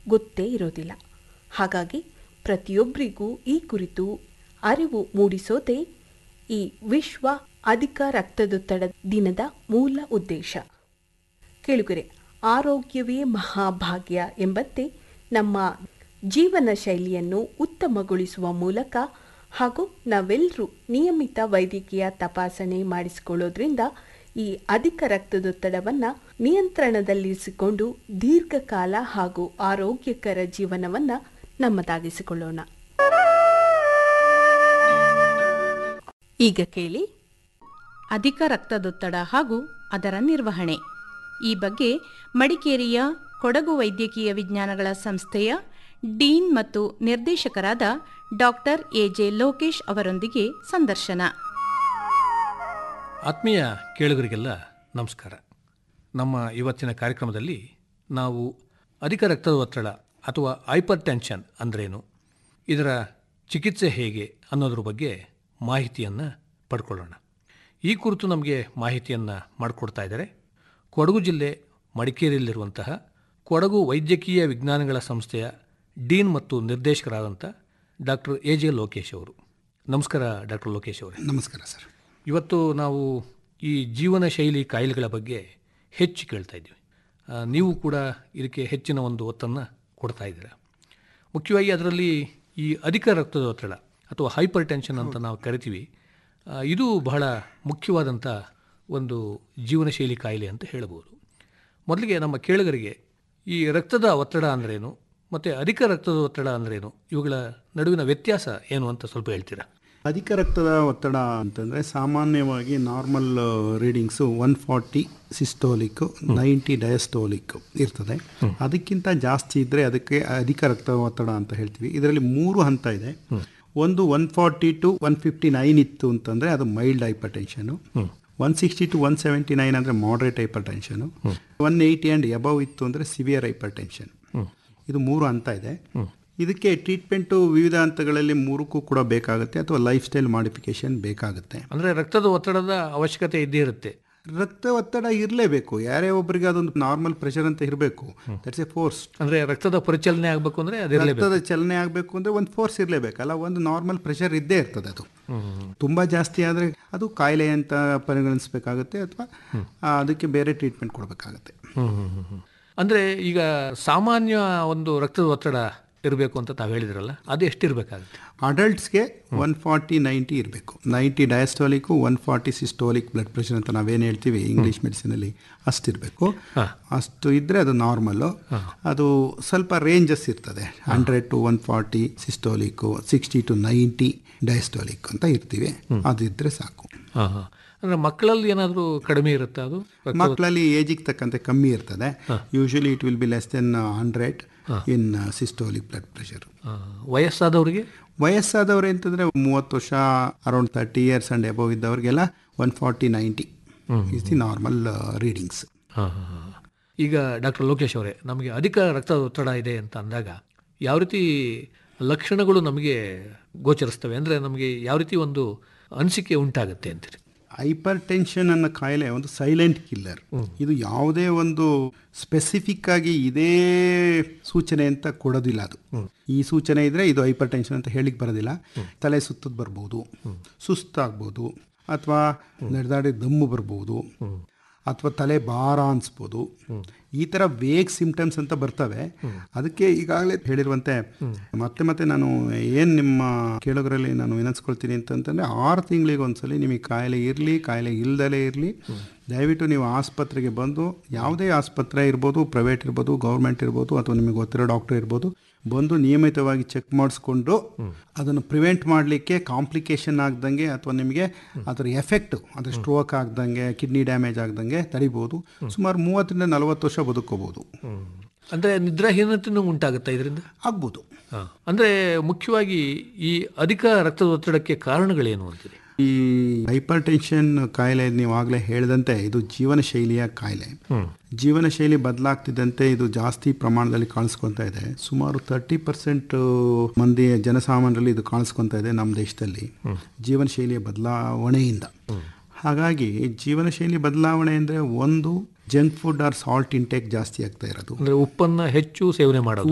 ಗೊತ್ತೇ ಇರೋದಿಲ್ಲ. ಹಾಗಾಗಿ ಪ್ರತಿಯೊಬ್ಬರಿಗೂ ಈ ಕುರಿತು ಅರಿವು ಮೂಡಿಸೋದೇ ಈ ವಿಶ್ವ ಅಧಿಕ ರಕ್ತದೊತ್ತಡ ದಿನದ ಮೂಲ ಉದ್ದೇಶ. ಕೇಳುಗರೆ, ಆರೋಗ್ಯವೇ ಮಹಾಭಾಗ್ಯ ಎಂಬಂತೆ ನಮ್ಮ ಜೀವನ ಶೈಲಿಯನ್ನು ಉತ್ತಮಗೊಳಿಸುವ ಮೂಲಕ ಹಾಗೂ ನಾವೆಲ್ಲರೂ ನಿಯಮಿತ ವೈದ್ಯಕೀಯ ತಪಾಸಣೆ ಮಾಡಿಸಿಕೊಳ್ಳೋದ್ರಿಂದ ಈ ಅಧಿಕ ರಕ್ತದೊತ್ತಡವನ್ನು ನಿಯಂತ್ರಣದಲ್ಲಿರಿಸಿಕೊಂಡು ದೀರ್ಘಕಾಲ ಹಾಗೂ ಆರೋಗ್ಯಕರ ಜೀವನವನ್ನು ನಮ್ಮದಾಗಿಸಿಕೊಳ್ಳೋಣ. ಈಗ ಕೇಳಿ ಅಧಿಕ ರಕ್ತದೊತ್ತಡ ಹಾಗೂ ಅದರ ನಿರ್ವಹಣೆ. ಈ ಬಗ್ಗೆ ಮಡಿಕೇರಿಯ ಕೊಡಗು ವೈದ್ಯಕೀಯ ವಿಜ್ಞಾನಗಳ ಸಂಸ್ಥೆಯ ಡೀನ್ ಮತ್ತು ನಿರ್ದೇಶಕರಾದ ಡಾಕ್ಟರ್ ಎ.ಜೆ. ಲೋಕೇಶ್ ಅವರೊಂದಿಗೆ ಸಂದರ್ಶನ. ಆತ್ಮೀಯ ಕೇಳುಗರಿಗೆಲ್ಲ ನಮಸ್ಕಾರ. ನಮ್ಮ ಇವತ್ತಿನ ಕಾರ್ಯಕ್ರಮದಲ್ಲಿ ನಾವು ಅಧಿಕ ರಕ್ತದೊತ್ತಡ ಅಥವಾ ಹೈಪರ್ ಟೆನ್ಷನ್ ಅಂದ್ರೇನು, ಇದರ ಚಿಕಿತ್ಸೆ ಹೇಗೆ ಅನ್ನೋದ್ರ ಬಗ್ಗೆ ಮಾಹಿತಿಯನ್ನು ಪಡ್ಕೊಳ್ಳೋಣ. ಈ ಕುರಿತು ನಮಗೆ ಮಾಹಿತಿಯನ್ನು ಮಾಡಿಕೊಡ್ತಾ ಇದ್ದಾರೆ ಕೊಡಗು ಜಿಲ್ಲೆ ಮಡಿಕೇರಿಯಲ್ಲಿರುವಂತಹ ಕೊಡಗು ವೈದ್ಯಕೀಯ ವಿಜ್ಞಾನಗಳ ಸಂಸ್ಥೆಯ ಡೀನ್ ಮತ್ತು ನಿರ್ದೇಶಕರಾದಂಥ ಡಾಕ್ಟರ್ ಎ.ಜೆ. ಲೋಕೇಶ್ ಅವರು. ನಮಸ್ಕಾರ ಡಾಕ್ಟರ್ ಲೋಕೇಶ್ ಅವರೇ. ನಮಸ್ಕಾರ ಸರ್. ಇವತ್ತು ನಾವು ಈ ಜೀವನ ಶೈಲಿ ಕಾಯಿಲೆಗಳ ಬಗ್ಗೆ ಹೆಚ್ಚು ಕೇಳ್ತಾ ಇದ್ದೀವಿ. ನೀವು ಕೂಡ ಇದಕ್ಕೆ ಹೆಚ್ಚಿನ ಒಂದು ಒತ್ತನ್ನು ಕೊಡ್ತಾ ಇದ್ದೀರಾ. ಮುಖ್ಯವಾಗಿ ಅದರಲ್ಲಿ ಈ ಅಧಿಕ ರಕ್ತದೊತ್ತಡ ಅಥವಾ ಹೈಪರ್ ಟೆನ್ಷನ್ ಅಂತ ನಾವು ಕರಿತೀವಿ. ಇದು ಬಹಳ ಮುಖ್ಯವಾದಂಥ ಒಂದು ಜೀವನ ಶೈಲಿ ಕಾಯಿಲೆ ಅಂತ ಹೇಳ್ಬೋದು. ಮೊದಲಿಗೆ ನಮ್ಮ ಕೇಳುಗರಿಗೆ ಈ ರಕ್ತದ ಒತ್ತಡ ಅಂದ್ರೇನು ಮತ್ತು ಅಧಿಕ ರಕ್ತದ ಒತ್ತಡ ಅಂದ್ರೇನು, ಇವುಗಳ ನಡುವಿನ ವ್ಯತ್ಯಾಸ ಏನು ಅಂತ ಸ್ವಲ್ಪ ಹೇಳ್ತೀರಾ? ಅಧಿಕ ರಕ್ತದ ಒತ್ತಡ ಅಂತಂದರೆ ಸಾಮಾನ್ಯವಾಗಿ ನಾರ್ಮಲ್ ರೀಡಿಂಗ್ಸು 140 ಸಿಸ್ಟೋಲಿಕ್ಕು 90 ಡಯಸ್ಟೋಲಿಕ್ಕು ಇರ್ತದೆ. ಅದಕ್ಕಿಂತ ಜಾಸ್ತಿ ಇದ್ದರೆ ಅದಕ್ಕೆ ಅಧಿಕ ರಕ್ತದ ಒತ್ತಡ ಅಂತ ಹೇಳ್ತೀವಿ. ಇದರಲ್ಲಿ 3 ಹಂತ ಇದೆ. ಒಂದು 140 to 159 ಇತ್ತು ಅಂತಂದರೆ ಅದು ಮೈಲ್ಡ್ ಹೈಪರ್ ಟೆನ್ಷನು. 160 to 179 ಅಂದರೆ moderate hyper tension. 180 and above ಇತ್ತು ಅಂದರೆ ಸಿವಿಯರ್ ಹೈಪರ್ ಟೆನ್ಷನ್. ಇದು 3 ಹಂತ ಇದೆ. ಇದಕ್ಕೆ ಟ್ರೀಟ್ಮೆಂಟು ವಿವಿಧ ಹಂತಗಳಲ್ಲಿ 3ಕ್ಕೂ ಕೂಡ ಬೇಕಾಗುತ್ತೆ, ಅಥವಾ ಲೈಫ್ ಸ್ಟೈಲ್ ಮಾಡಿಫಿಕೇಶನ್ ಬೇಕಾಗುತ್ತೆ. ಅಂದರೆ ರಕ್ತದ ಒತ್ತಡದ ಅವಶ್ಯಕತೆ ಇದ್ದೇ ಇರುತ್ತೆ. ರಕ್ತ ಒತ್ತಡ ಇರಲೇಬೇಕು. ಯಾರೇ ಒಬ್ಬರಿಗೆ ಅದೊಂದು ನಾರ್ಮಲ್ ಪ್ರೆಷರ್ ಅಂತ ಇರಬೇಕು. That's A force. ಅಂದರೆ ರಕ್ತದ ಪರಿಚಲನೆ ಆಗಬೇಕು ಅಂದರೆ ರಕ್ತದ ಚಲನೆ ಆಗಬೇಕು ಅಂದರೆ ಒಂದು ಫೋರ್ಸ್ ಇರಲೇಬೇಕಲ್ಲ. ಒಂದು ನಾರ್ಮಲ್ ಪ್ರೆಷರ್ ಇದ್ದೇ ಇರ್ತದೆ. ಅದು ತುಂಬ ಜಾಸ್ತಿ ಆದರೆ ಅದು ಕಾಯಿಲೆ ಅಂತ ಪರಿಗಣಿಸಬೇಕಾಗುತ್ತೆ, ಅಥವಾ ಅದಕ್ಕೆ ಬೇರೆ ಟ್ರೀಟ್ಮೆಂಟ್ ಕೊಡಬೇಕಾಗತ್ತೆ. ಅಂದರೆ ಈಗ ಸಾಮಾನ್ಯ ಒಂದು ರಕ್ತದ ಒತ್ತಡ ಇರಬೇಕು ಅಂತ ತಾವು ಹೇಳಿದ್ರಲ್ಲ, ಅದು ಎಷ್ಟಿರಬೇಕಾಗುತ್ತೆ? ಅಡಲ್ಟ್ಸ್ಗೆ 140-90 ಇರಬೇಕು. 90 ಡಯಾಸ್ಟೋಲಿಕ್ಕು 140 ಸಿಸ್ಟೋಲಿಕ್ ಬ್ಲಡ್ ಪ್ರೆಷರ್ ಅಂತ ನಾವೇನು ಹೇಳ್ತೀವಿ ಇಂಗ್ಲೀಷ್ ಮೆಡಿಸಿನಲ್ಲಿ, ಅಷ್ಟಿರಬೇಕು. ಅಷ್ಟು ಇದ್ದರೆ ಅದು ನಾರ್ಮಲ್ಲು. ಅದು ಸ್ವಲ್ಪ ರೇಂಜಸ್ ಇರ್ತದೆ. 100 to 140 ಸಿಸ್ಟೋಲಿಕ್ಕು, 60 to 90 ಡಯಾಸ್ಟೋಲಿಕ್ ಅಂತ ಇರ್ತೀವಿ. ಅದು ಇದ್ದರೆ ಸಾಕು. ಅಂದರೆ ಮಕ್ಕಳಲ್ಲಿ ಏನಾದರೂ ಕಡಿಮೆ ಇರುತ್ತೆ? ಅದು ಮಕ್ಕಳಲ್ಲಿ ಏಜಿಗೆ ತಕ್ಕಂತೆ ಕಮ್ಮಿ ಇರ್ತದೆ. Usually it will be less than 100 in systolic blood pressure. ವಯಸ್ಸಾದವ್ರು ಅಂತಂದರೆ 30 ವರ್ಷ, around 30 years and above ಇದ್ದವ್ರಿಗೆಲ್ಲ 140-90 is the normal readings. ಈಗ ಡಾಕ್ಟರ್ ಲೋಕೇಶ್ ಅವರೇ, ನಮಗೆ ಅಧಿಕ ರಕ್ತದೊತ್ತಡ ಇದೆ ಅಂತ ಅಂದಾಗ ಯಾವ ರೀತಿ ಲಕ್ಷಣಗಳು ನಮಗೆ ಗೋಚರಿಸ್ತವೆ? ಅಂದರೆ ನಮಗೆ ಯಾವ ರೀತಿ ಒಂದು ಅನಿಸಿಕೆ ಉಂಟಾಗುತ್ತೆ ಅಂತೀರಿ? ಹೈಪರ್ ಟೆನ್ಷನ್ ಅನ್ನೋ ಕಾಯಿಲೆ ಒಂದು ಸೈಲೆಂಟ್ ಕಿಲ್ಲರ್. ಇದು ಯಾವುದೇ ಒಂದು ಸ್ಪೆಸಿಫಿಕ್ ಆಗಿ ಇದೇ ಸೂಚನೆ ಅಂತ ಕೊಡೋದಿಲ್ಲ. ಅದು ಈ ಸೂಚನೆ ಇದ್ರೆ ಇದು ಹೈಪರ್ ಟೆನ್ಷನ್ ಅಂತ ಹೇಳಿಕ್ ಬರೋದಿಲ್ಲ. ತಲೆ ಸುತ್ತದ್ ಬರ್ಬೋದು, ಸುಸ್ತಾಗ್ಬೋದು, ಅಥವಾ ನಡೆದಾಡಿ ದಮ್ಮು ಬರ್ಬೋದು, ಅಥವಾ ತಲೆ ಭಾರ ಅನಿಸ್ಬೋದು. ಈ ಥರ ವೇಗ್ ಸಿಂಪ್ಟಮ್ಸ್ ಅಂತ ಬರ್ತವೆ. ಅದಕ್ಕೆ ಈಗಾಗಲೇ ಹೇಳಿರುವಂತೆ ಮತ್ತೆ ಮತ್ತೆ ನಾನು ಏನು ನಿಮ್ಮ ಕೇಳೋದ್ರಲ್ಲಿ ನಾನು ವಿನಂತಿಸ್ಕೊಳ್ತೀನಿ ಅಂತಂದರೆ 6 ತಿಂಗಳಿಗೆ ಒಂದ್ಸಲಿ ನಿಮಗೆ ಕಾಯಿಲೆ ಇರಲಿ, ಕಾಯಿಲೆ ಇಲ್ದಲೇ ಇರಲಿ, ದಯವಿಟ್ಟು ನೀವು ಆಸ್ಪತ್ರೆಗೆ ಬಂದು, ಯಾವುದೇ ಆಸ್ಪತ್ರೆ ಇರ್ಬೋದು, ಪ್ರೈವೇಟ್ ಇರ್ಬೋದು, ಗೌರ್ಮೆಂಟ್ ಇರ್ಬೋದು, ಅಥವಾ ನಿಮಗೆ ಗೊತ್ತಿರೋ ಡಾಕ್ಟರ್ ಇರ್ಬೋದು, ಬಂದು ನಿಯಮಿತವಾಗಿ ಚೆಕ್ ಮಾಡಿಸ್ಕೊಂಡು ಅದನ್ನು ಪ್ರಿವೆಂಟ್ ಮಾಡಲಿಕ್ಕೆ, ಕಾಂಪ್ಲಿಕೇಶನ್ ಆಗ್ದಂಗೆ ಅಥವಾ ನಿಮಗೆ ಅದರ ಎಫೆಕ್ಟು, ಅದರ ಸ್ಟ್ರೋಕ್ ಆಗ್ದಂಗೆ, ಕಿಡ್ನಿ ಡ್ಯಾಮೇಜ್ ಆಗ್ದಂಗೆ ತಡಿಬೋದು. ಸುಮಾರು 30-40 ವರ್ಷ ಬದುಕೋಬೋದು. ಅಂದರೆ ನಿದ್ರಾಹೀನತೆಯೂ ಉಂಟಾಗುತ್ತೆ ಇದರಿಂದ? ಆಗ್ಬೋದು. ಅಂದರೆ ಮುಖ್ಯವಾಗಿ ಈ ಅಧಿಕ ರಕ್ತದೊತ್ತಡಕ್ಕೆ ಕಾರಣಗಳೇನು ಅಂತೀರಿ? ಈ ಹೈಪರ್ ಟೆನ್ಷನ್ ಕಾಯಿಲೆ ನೀವು ಆಗಲೇ ಹೇಳಿದಂತೆ ಇದು ಜೀವನ ಶೈಲಿಯ ಕಾಯಿಲೆ. ಜೀವನ ಶೈಲಿ ಬದಲಾಗ್ತಿದ್ದಂತೆ ಇದು ಜಾಸ್ತಿ ಪ್ರಮಾಣದಲ್ಲಿ ಕಾಣಿಸ್ಕೊತಾ ಇದೆ. ಸುಮಾರು 30% ಮಂದಿ ಜನಸಾಮಾನ್ಯರಲ್ಲಿ ಇದು ಕಾಣಿಸ್ಕೊತಾ ಇದೆ ನಮ್ಮ ದೇಶದಲ್ಲಿ, ಜೀವನ ಶೈಲಿಯ ಬದಲಾವಣೆಯಿಂದ. ಹಾಗಾಗಿ ಜೀವನ ಶೈಲಿ ಬದಲಾವಣೆ ಅಂದರೆ ಒಂದು junk food R salt intake ಜಾಸ್ತಿ ಆಗ್ತಾ ಇರೋದು, ಅಂದರೆ ಉಪ್ಪನ್ನು ಹೆಚ್ಚು ಸೇವನೆ ಮಾಡೋದು.